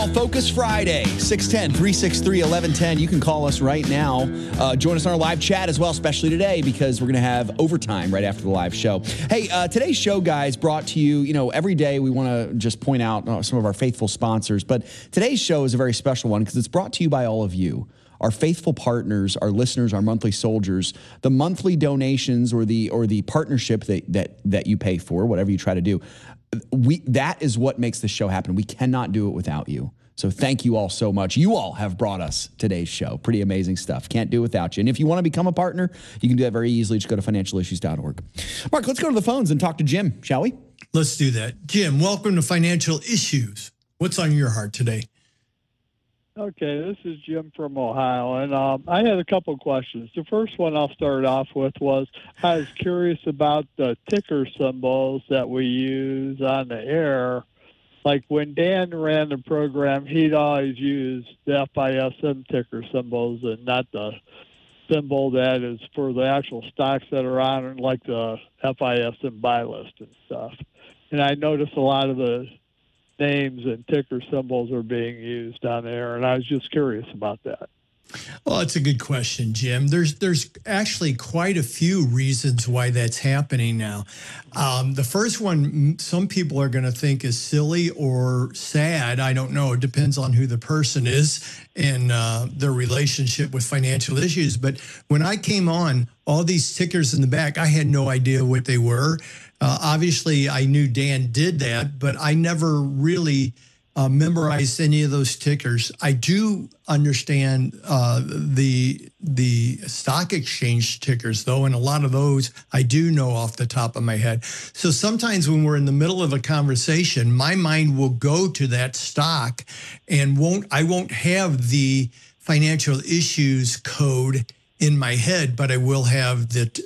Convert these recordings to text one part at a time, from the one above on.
Focus Friday, 610-363-1110. You can call us right now. Join us on our live chat as well, especially today, because we're going to have overtime right after the live show. Hey, today's show, guys, brought to you, every day we want to just point out some of our faithful sponsors. But today's show is a very special one because it's brought to you by all of you, our faithful partners, our listeners, our monthly soldiers. The monthly donations or the partnership that you pay for, whatever you try to do, that is what makes this show happen. We cannot do it without you. So thank you all so much. You all have brought us today's show. Pretty amazing stuff. Can't do it without you. And if you want to become a partner, you can do that very easily. Just go to financialissues.org. Mark, let's go to the phones and talk to Jim, shall we? Let's do that. Jim, welcome to Financial Issues. What's on your heart today? Okay, this is Jim from Ohio, and I had a couple questions. The first one I'll start off with was I was curious about the ticker symbols that we use on the air. Like when Dan ran the program, he'd always use the FISM ticker symbols and not the symbol that is for the actual stocks that are on, like the FISM buy list and stuff. And I noticed a lot of the names and ticker symbols are being used on there, and I was just curious about that. Well, it's a good question, Jim. There's actually quite a few reasons why that's happening now. The first one, some people are going to think is silly or sad. I don't know. It depends on who the person is and their relationship with financial issues. But when I came on, all these tickers in the back, I had no idea what they were. Obviously, I knew Dan did that, but I never really memorized any of those tickers. I do understand the stock exchange tickers, though, and a lot of those I do know off the top of my head. So sometimes when we're in the middle of a conversation, my mind will go to that stock and I won't have the financial issues code in my head, but I will have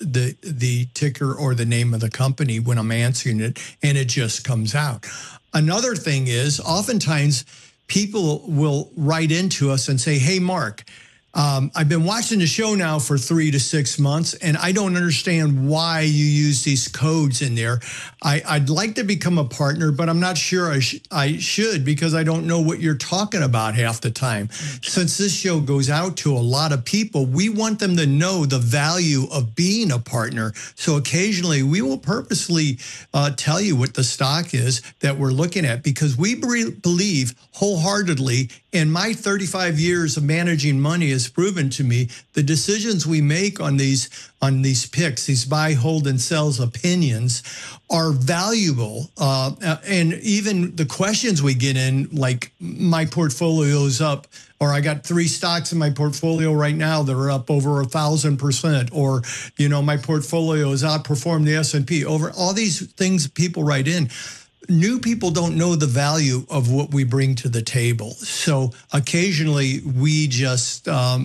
the ticker or the name of the company when I'm answering it, and it just comes out. Another thing is, oftentimes people will write into us and say, hey, Mark, I've been watching the show now for 3 to 6 months, and I don't understand why you use these codes in there. I'd like to become a partner, but I'm not sure I should because I don't know what you're talking about half the time. Since this show goes out to a lot of people, we want them to know the value of being a partner. So occasionally we will purposely tell you what the stock is that we're looking at because we believe wholeheartedly, and my 35 years of managing money has proven to me the decisions we make on these picks, these buy, hold, and sells opinions are valuable. And even the questions we get in, like my portfolio's up, or I got 3 stocks in my portfolio right now that are up over 1,000%, or, my portfolio has outperformed the S&P. Over all these things people write in. New people don't know the value of what we bring to the table. So occasionally we just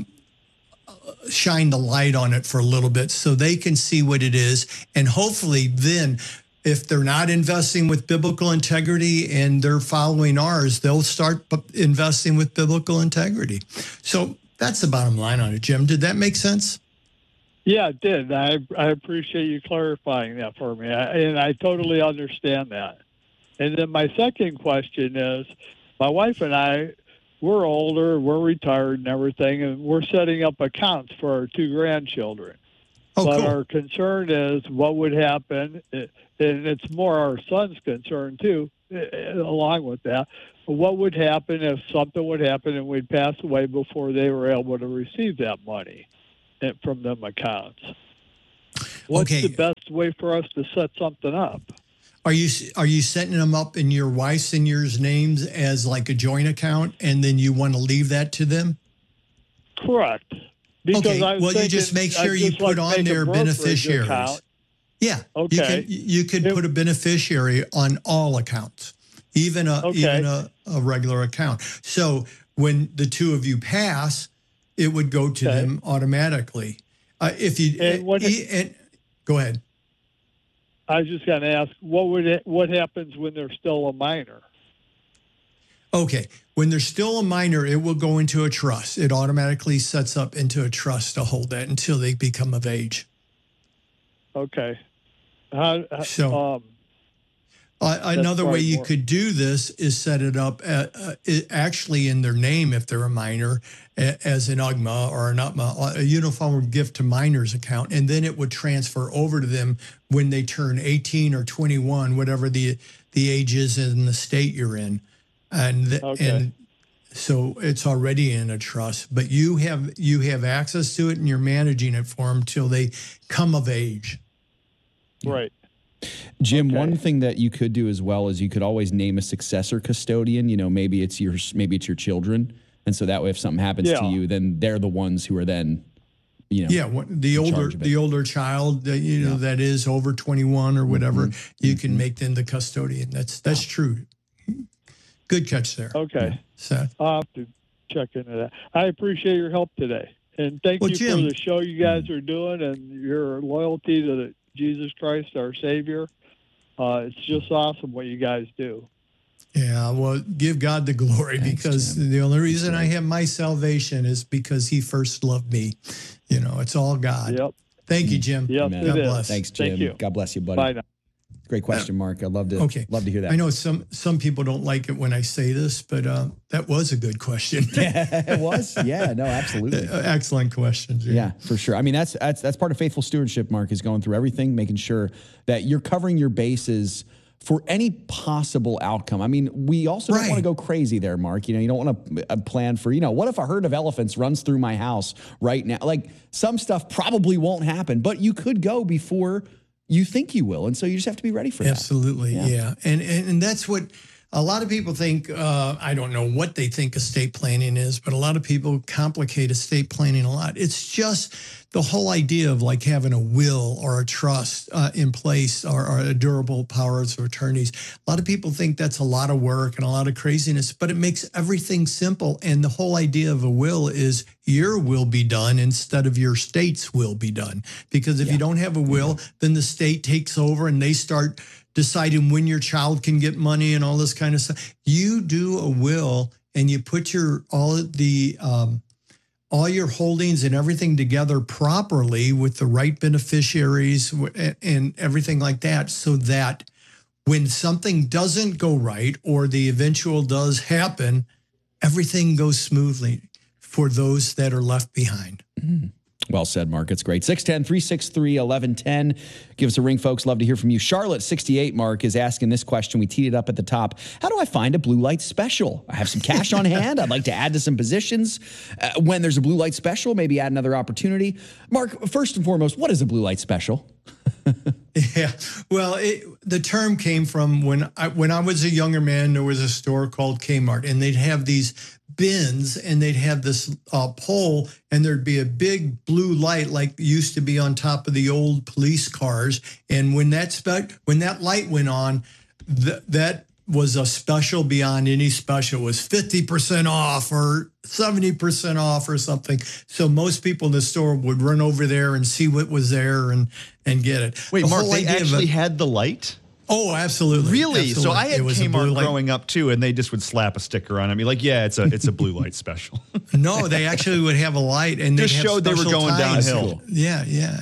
shine the light on it for a little bit so they can see what it is. And hopefully then, if they're not investing with biblical integrity and they're following ours, they'll start investing with biblical integrity. So that's the bottom line on it, Jim. Did that make sense? Yeah, it did. I appreciate you clarifying that for me. And I totally understand that. And then my second question is, my wife and I, we're older, we're retired and everything, and we're setting up accounts for our 2 grandchildren. But cool. Our concern is what would happen, and it's more our son's concern too, along with that. What would happen if something would happen and we'd pass away before they were able to receive that money from them accounts? What's the best way for us to set something up? Are you setting them up in your wife's and yours names as like a joint account, and then you want to leave that to them? Correct. Because you just make sure you put on their beneficiaries. Account. Yeah. Okay. You could put a beneficiary on all accounts, even a regular account. So when the 2 of you pass, it would go to them automatically. Go ahead. I was just going to ask, what happens when they're still a minor? Okay. When they're still a minor, it will go into a trust. It automatically sets up into a trust to hold that until they become of age. Okay. Another way you could do this is set it up actually in their name if they're a minor as an UGMA or an UTMA, a uniform gift to minors account, and then it would transfer over to them when they turn 18 or 21, whatever the age is in the state you're in, and so it's already in a trust. But you have access to it, and you're managing it for them till they come of age. Right. Jim, one thing that you could do as well is you could always name a successor custodian. You know, maybe it's your children, and so that way, if something happens to you, then they're the ones who are then, the older child that that is over 21 or whatever, you can make them the custodian. That's true. Good catch there. Okay, Seth. I'll have to check into that. I appreciate your help today, and thank you Jim, for the show you guys are doing and your loyalty to Jesus Christ, our Savior. It's just awesome what you guys do. Yeah, well, give God the glory. Thanks, because Jim. The only reason I have my salvation is because he first loved me. It's all God. Yep. Thank you, Jim. Yep. God bless. Thanks, Jim. Thank you. God bless you, buddy. Bye now. Great question, Mark. I'd love to hear that. I know some people don't like it when I say this, but that was a good question. It was? Yeah, no, absolutely. Excellent question. Yeah, for sure. I mean, that's part of faithful stewardship, Mark, is going through everything, making sure that you're covering your bases for any possible outcome. I mean, we also don't want to go crazy there, Mark. You don't want to plan for, what if a herd of elephants runs through my house right now? Like, some stuff probably won't happen, but you could go before you think you will. And so you just have to be ready for that. Absolutely. Yeah. And that's what a lot of people think. I don't know what they think estate planning is, but a lot of people complicate estate planning a lot. It's just the whole idea of like having a will or a trust in place or a durable powers of attorneys. A lot of people think that's a lot of work and a lot of craziness, but it makes everything simple. And the whole idea of a will is your will be done instead of your state's will be done. Because if you don't have a will, then the state takes over and they start deciding when your child can get money and all this kind of stuff. You do a will and you put all your holdings and everything together properly with the right beneficiaries and everything like that, so that when something doesn't go right or the eventual does happen, everything goes smoothly for those that are left behind. Well said, Mark. It's great. 610-363-1110. Give us a ring, folks. Love to hear from you. Charlotte, 68, Mark, is asking this question. We teed it up at the top. How do I find a blue light special? I have some cash on hand. I'd like to add to some positions. When there's a blue light special, maybe add another opportunity. Mark, first and foremost, what is a blue light special? Yeah, well, the term came from when I was a younger man. There was a store called Kmart, and they'd have these bins, and they'd have this pole, and there'd be a big blue light like used to be on top of the old police cars. And when that light went on, that was a special beyond any special. It was 50% off or 70% off or something. So most people in the store would run over there and see what was there and get it. Wait, Mark, they actually had the light? Oh, absolutely. Really? Absolutely. So I had Kmart growing up too, and they just would slap a sticker on it. I mean, like, yeah, it's a blue light special. No, they actually would have a light, and just showed they were going downhill. Yeah.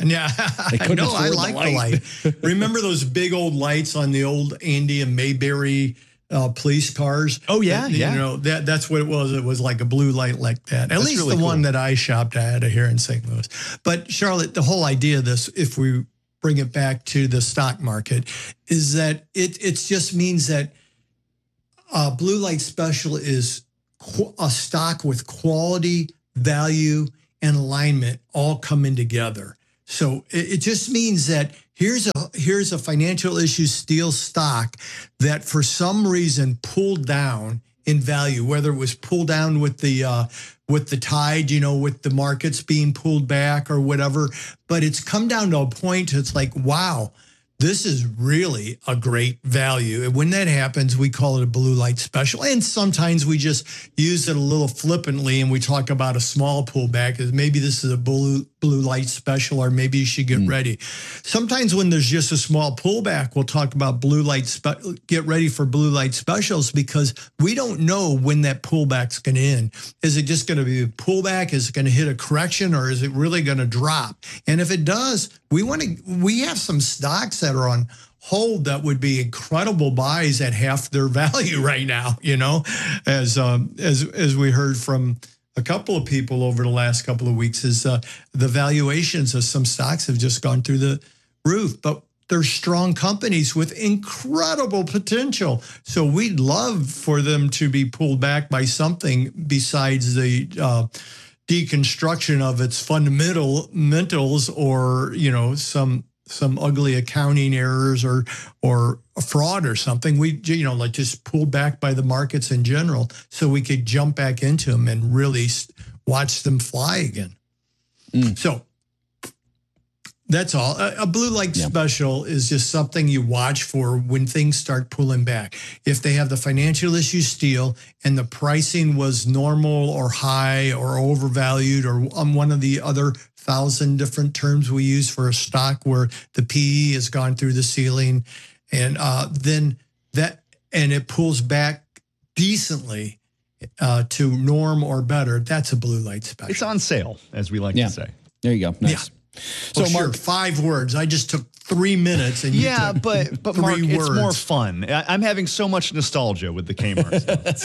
I know. I like the light. Remember those big old lights on the old Andy and Mayberry police cars? Oh yeah, that's what it was. It was like a blue light like that. At least really the one that I shopped at here in St. Louis. But Charlotte, the whole idea of this, if we bring it back to the stock market, is that it just means that a blue light special is a stock with quality, value, and alignment all coming together. So it just means that here's a financial issue steel stock that for some reason pulled down in value, whether it was pulled down with the tide, with the markets being pulled back or whatever. But it's come down to a point, it's like, wow, this is really a great value. And when that happens, we call it a blue light special. And sometimes we just use it a little flippantly and we talk about a small pullback as maybe this is a blue light special, or maybe you should get ready. Sometimes when there's just a small pullback, we'll talk about get ready for blue light specials, because we don't know when that pullback's going to end. Is it just going to be a pullback? Is it going to hit a correction, or is it really going to drop? And if it does, we have some stocks that are on hold that would be incredible buys at half their value right now, as we heard from a couple of people over the last couple of weeks, is the valuations of some stocks have just gone through the roof. But they're strong companies with incredible potential. So we'd love for them to be pulled back by something besides the deconstruction of its fundamentals, or some ugly accounting errors or a fraud or something. We like just pulled back by the markets in general, so we could jump back into them and really watch them fly again. So that's all. A blue light special is just something you watch for when things start pulling back. If they have the financial issue steel and the pricing was normal or high or overvalued, or one of the other 1,000 different terms we use for a stock where the PE has gone through the ceiling, and then it pulls back decently to norm or better, that's a blue light special. It's on sale, as we like to say. There you go. Nice. Yeah. So, Mark, 5 words. I just took 3 minutes, and but Mark, it's more fun. I'm having so much nostalgia with the Kmart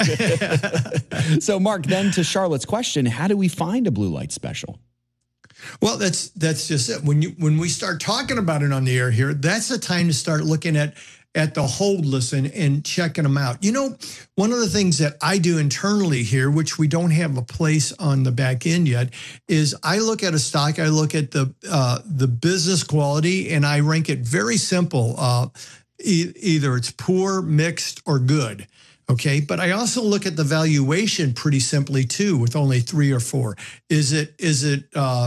stuff. So, Mark, then to Charlotte's question, how do we find a blue light special? Well, that's just it. When we start talking about it on the air here, that's the time to start looking at the hold list and checking them out. One of the things that I do internally here, which we don't have a place on the back end yet, is I look at a stock, I look at the business quality, and I rank it very simple. Either it's poor, mixed, or good. Okay, but I also look at the valuation pretty simply too, with only 3 or 4. Is it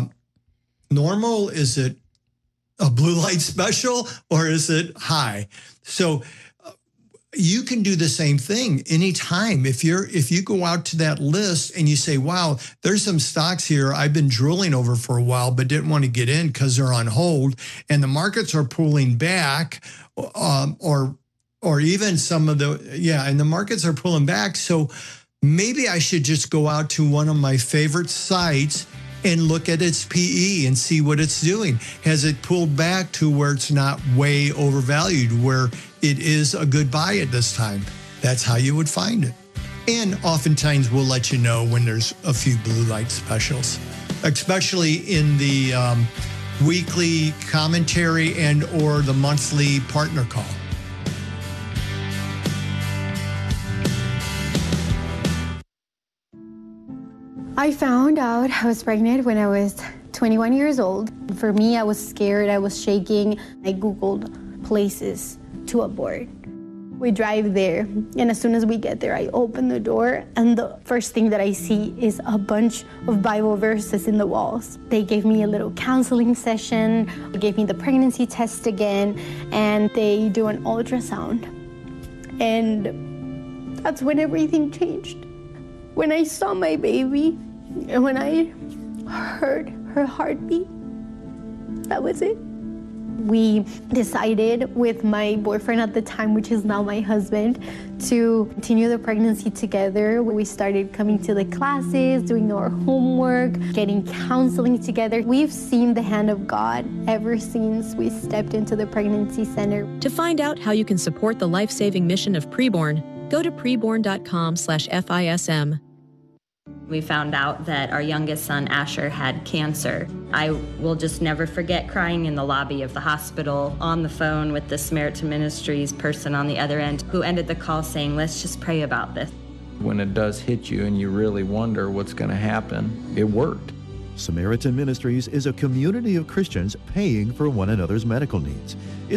normal? Is it a blue light special, or is it high? So you can do the same thing anytime. If you go out to that list and you say, wow, there's some stocks here I've been drilling over for a while, but didn't want to get in because they're on hold, and the markets are pulling back, or even some of and the markets are pulling back. So maybe I should just go out to one of my favorite sites and look at its PE and see what it's doing. Has it pulled back to where it's not way overvalued, where it is a good buy at this time? That's how you would find it. And oftentimes we'll let you know when there's a few blue light specials, especially in the weekly commentary and or the monthly partner call. I found out I was pregnant when I was 21 years old. For me, I was scared, I was shaking. I Googled places to abort. We drive there, and as soon as we get there, I open the door, and the first thing that I see is a bunch of Bible verses in the walls. They gave me a little counseling session, they gave me the pregnancy test again, and they do an ultrasound. And that's when everything changed. When I saw my baby, and when I heard her heartbeat, that was it. We decided with my boyfriend at the time, which is now my husband, to continue the pregnancy together. We started coming to the classes, doing our homework, getting counseling together. We've seen the hand of God ever since we stepped into the pregnancy center. To find out how you can support the life-saving mission of Preborn, go to preborn.com/FISM. We found out that our youngest son, Asher, had cancer. I will just never forget crying in the lobby of the hospital on the phone with the Samaritan Ministries person on the other end who ended the call saying, let's just pray about this. When it does hit you and you really wonder what's going to happen, it worked. Samaritan Ministries is a community of Christians paying for one another's medical needs.